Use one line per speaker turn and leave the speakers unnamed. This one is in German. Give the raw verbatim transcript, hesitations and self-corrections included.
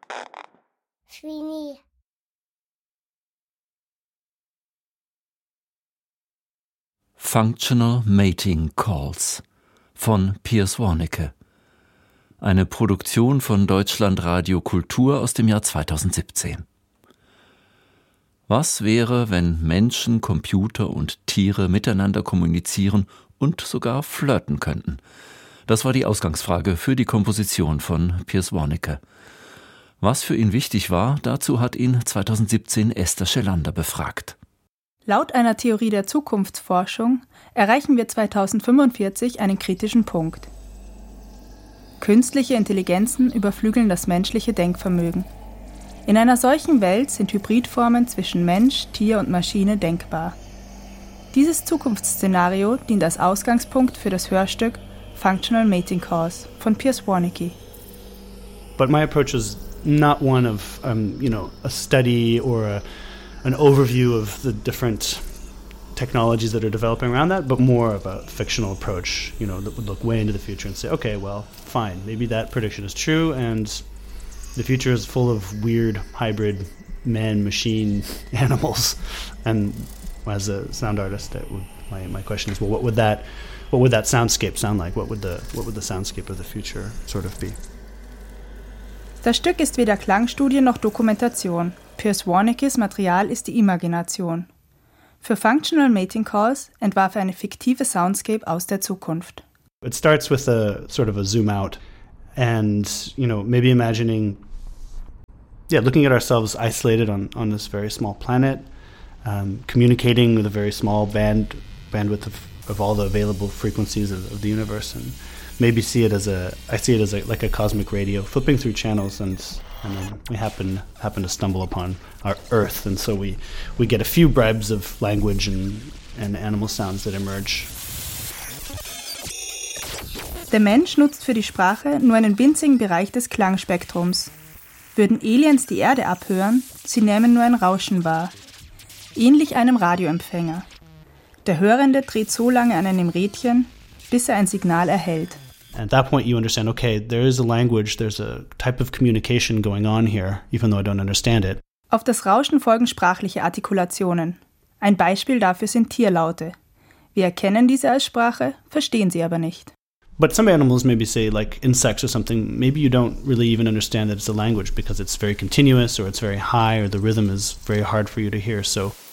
Sweeney.
Functional Mating Calls von Piers Warnecke. Eine Produktion von Deutschlandradio Kultur aus dem Jahr zweitausendsiebzehn. Was wäre, wenn Menschen, Computer und Tiere miteinander kommunizieren und sogar flirten könnten? Das war die Ausgangsfrage für die Komposition von Piers Warnecke. Was für ihn wichtig war, dazu hat ihn zweitausendsiebzehn Esther Schelander befragt.
Laut einer Theorie der Zukunftsforschung erreichen wir zweitausendfünfundvierzig einen kritischen Punkt. Künstliche Intelligenzen überflügeln das menschliche Denkvermögen. In einer solchen Welt sind Hybridformen zwischen Mensch, Tier und Maschine denkbar. Dieses Zukunftsszenario dient als Ausgangspunkt für das Hörstück Functional Mating Calls von Piers Warnecke.
But my approach is not one of, um, you know, a study or a, an overview of the different technologies that are developing around that, but more of a fictional approach, you know, that would look way into the future and say, okay, well, fine, maybe that prediction is true, and the future is full of weird hybrid man-machine animals. And as a sound artist, that would, my my question is, well, what would that what would that soundscape sound like? What would the what would the soundscape of the future sort of be?
Das Stück ist weder Klangstudie noch Dokumentation. Piers Warneckes Material ist die Imagination. Für Functional Mating Calls entwarf er eine fiktive Soundscape aus der Zukunft.
It starts with a sort of a zoom out and, you know, maybe imagining, yeah, looking at ourselves isolated on, on this very small planet, um, communicating with a very small band bandwidth of, of all the available frequencies of, of the universe, and maybe see it as a, I see it as a, like a cosmic radio, flipping through channels, and and then we happen happen to stumble upon our Earth, and so we we get a few bribes of language and and animal sounds that emerge.
Der Mensch nutzt für die Sprache nur einen winzigen Bereich des Klangspektrums. Würden Aliens die Erde abhören, sie nähmen nur ein Rauschen wahr. Ähnlich einem Radioempfänger. Der Hörende dreht so lange an einem Rädchen, bis er ein Signal erhält.
At that point you understand, okay, there is a language, there's a type of communication going on here, even though I don't understand it.
Auf das Rauschen folgen sprachliche Artikulationen. Ein Beispiel dafür sind Tierlaute. Wir erkennen diese als Sprache, verstehen sie aber nicht.
But some animals maybe say, like insects or something, maybe you don't really even understand that it's a language because it's very continuous or it's very high or the rhythm is very hard for you to hear. So